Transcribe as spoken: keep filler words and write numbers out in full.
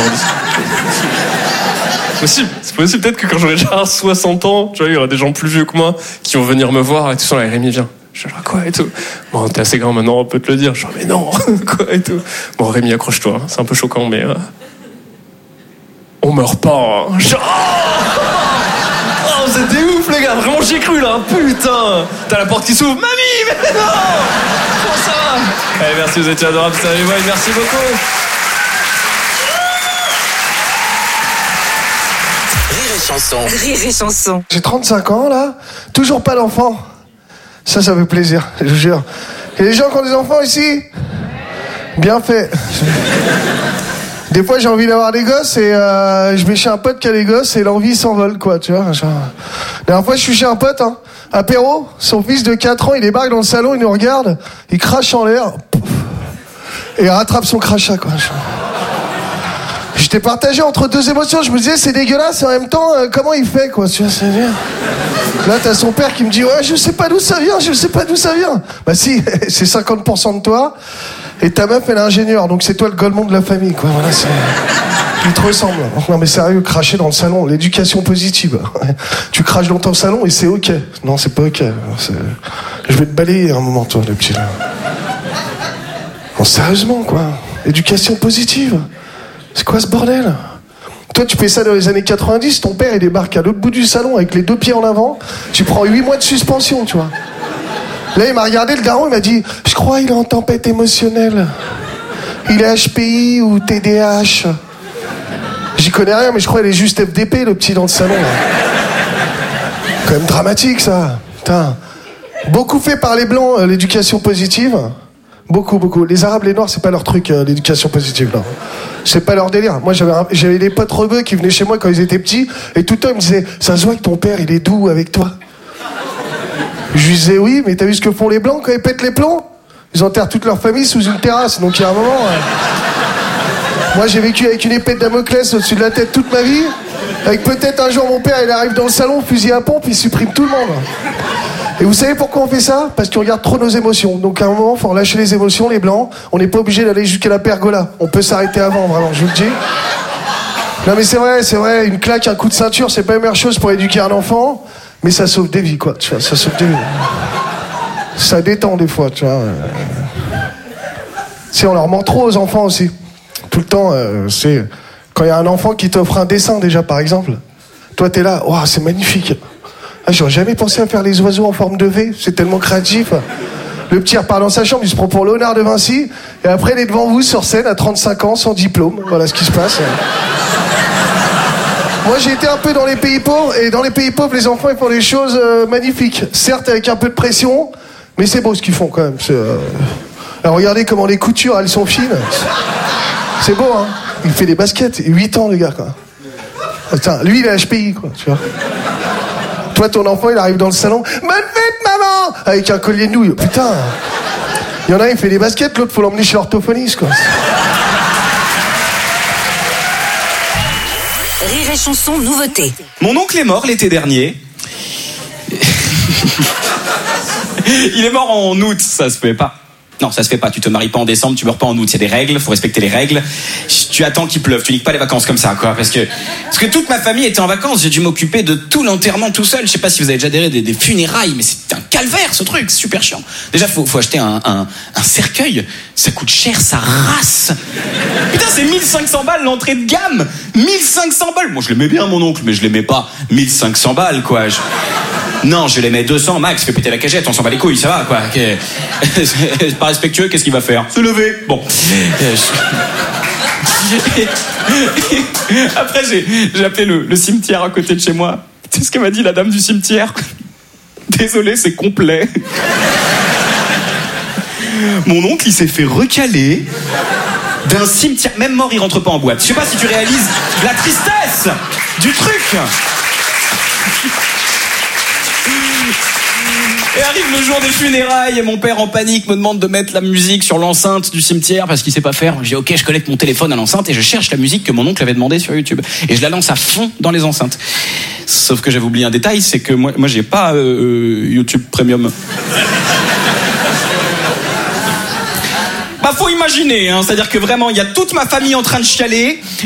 encore dit. Possible, c'est possible. Peut-être que quand j'aurai déjà soixante ans, tu vois, il y aura des gens plus vieux que moi qui vont venir me voir et tout ça. Là, Rémi, viens. Je dis, quoi et tout. Bon, t'es assez grand maintenant, on peut te le dire. Je dis, mais non, quoi et tout. Bon, Rémi, accroche-toi. C'est un peu choquant, mais euh... on meurt pas. Hein. Je... Oh, c'était ouf, les gars. Vraiment, j'y ai cru là. Putain. T'as la porte qui s'ouvre. Mamie, mais non. Comment ça va? Allez, merci, vous étiez adorables. Salut, moi, merci beaucoup. Rire et chanson. Rire et chanson. J'ai trente-cinq ans là, toujours pas d'enfant. Ça, ça fait plaisir, je vous jure. Il y a des gens qui ont des enfants ici? Bien fait. Des fois, j'ai envie d'avoir des gosses et euh, je vais chez un pote qui a des gosses et l'envie s'envole, quoi, tu vois. Genre... La dernière fois, je suis chez un pote, hein, apéro, son fils de quatre ans, il débarque dans le salon, il nous regarde, il crache en l'air, et il rattrape son crachat, quoi. J'étais partagé entre deux émotions, je me disais, c'est dégueulasse, et en même temps, euh, comment il fait, quoi, tu vois, c'est bien. Là, t'as son père qui me dit, ouais, je sais pas d'où ça vient, je sais pas d'où ça vient. Bah si, c'est cinquante pour cent de toi, et ta meuf, elle est ingénieure, donc c'est toi le golemon de la famille, quoi, voilà, c'est... Il te ressemble. Non mais sérieux, cracher dans le salon, l'éducation positive. Tu craches dans ton salon et c'est ok. Non, c'est pas ok. C'est... Je vais te balayer un moment, toi, le petit là. Non, sérieusement, quoi. Éducation positive. C'est quoi ce bordel? Toi, tu fais ça dans les années quatre-vingt-dix, ton père, il débarque à l'autre bout du salon avec les deux pieds en avant, tu prends huit mois de suspension, tu vois. Là, il m'a regardé, le daron, il m'a dit, je crois il est en tempête émotionnelle. Il est H P I ou T D A H. J'y connais rien, mais je crois qu'il est juste F D P, le petit dans le salon, là. Quand même dramatique, ça. Putain. Beaucoup fait par les Blancs, euh, l'éducation positive. Beaucoup, beaucoup. Les Arabes, les Noirs, c'est pas leur truc, euh, l'éducation positive, là. C'est pas leur délire. Moi, j'avais, un... j'avais des potes rebeux qui venaient chez moi quand ils étaient petits, et tout le temps, ils me disaient, ça se voit que ton père, il est doux avec toi. Je lui disais, oui, mais t'as vu ce que font les Blancs quand ils pètent les plombs? Ils enterrent toute leur famille sous une terrasse, donc il y a un moment... Ouais. Moi, j'ai vécu avec une épée de Damoclès au-dessus de la tête toute ma vie, avec peut-être un jour mon père, il arrive dans le salon, fusil à pompe, il supprime tout le monde. Et vous savez pourquoi on fait ça? Parce qu'on regarde trop nos émotions. Donc à un moment, il faut relâcher les émotions, les Blancs. On n'est pas obligé d'aller jusqu'à la pergola. On peut s'arrêter avant, vraiment, je vous le dis. Non mais c'est vrai, c'est vrai, une claque, un coup de ceinture, c'est pas la meilleure chose pour éduquer un enfant, mais ça sauve des vies, quoi, tu vois, ça sauve des vies. Ça détend des fois, tu vois. Tu sais, on leur ment trop aux enfants aussi. Tout le temps, euh, c'est... Quand il y a un enfant qui t'offre un dessin, déjà, par exemple, toi, t'es là, waouh, c'est magnifique. Ah, j'aurais jamais pensé à faire les oiseaux en forme de V, c'est tellement créatif. Le petit repart dans sa chambre, il se prend pour Léonard de Vinci, et après, il est devant vous, sur scène, à trente-cinq ans, sans diplôme. Voilà ce qui se passe. Moi, j'ai été un peu dans les pays pauvres, et dans les pays pauvres, les enfants, ils font des choses euh, magnifiques. Certes, avec un peu de pression, mais c'est beau ce qu'ils font, quand même. C'est, euh... Alors, regardez comment les coutures, elles sont fines. C'est beau, hein. Il fait des baskets, huit ans, le gars, quoi. Putain, lui, il est H P I, quoi, tu vois. Toi, ton enfant, il arrive dans le salon. Bonne fête, maman! Avec un collier de nouilles. Putain. Il y en a un, il fait des baskets, l'autre, faut l'emmener chez l'orthophoniste, quoi. Rire et chanson, nouveauté. Mon oncle est mort l'été dernier. Il est mort en août, ça se fait pas. Non, ça se fait pas. Tu te maries pas en décembre, tu meurs pas en août. Il y a des règles, faut respecter les règles. Tu attends qu'il pleuve, tu niques pas les vacances comme ça, quoi. Parce que, parce que toute ma famille était en vacances. J'ai dû m'occuper de tout l'enterrement tout seul. Je sais pas si vous avez déjà adhéré des, des funérailles, mais c'est un calvaire, ce truc. C'est super chiant. Déjà, faut, faut acheter un, un, un cercueil. Ça coûte cher, ça rase. Putain, c'est mille cinq cents balles l'entrée de gamme. mille cinq cents balles. Moi, je l'aimais bien, mon oncle, mais je l'aimais pas. mille cinq cents balles, quoi. Je... Non, je l'aimais deux cents max. Fais péter la cagette, on s'en bat les couilles, ça va, quoi. C'est pas respectueux, qu'est-ce qu'il va faire? Se lever. Bon. Après, j'ai, j'ai appelé le, le cimetière à côté de chez moi. Tu sais ce qu'elle m'a dit, la dame du cimetière? Désolé, c'est complet. Mon oncle, il s'est fait recaler d'un cimetière. Même mort, il rentre pas en boîte. Je sais pas si tu réalises la tristesse du truc. Et arrive le jour des funérailles et mon père en panique me demande de mettre la musique sur l'enceinte du cimetière parce qu'il sait pas faire. Je dis ok, je connecte mon téléphone à l'enceinte et je cherche la musique que mon oncle avait demandé sur YouTube et je la lance à fond dans les enceintes. Sauf que j'avais oublié un détail, c'est que moi, moi j'ai pas euh, YouTube Premium. Bah faut imaginer, hein, c'est-à-dire que vraiment il y a toute ma famille en train de chialer.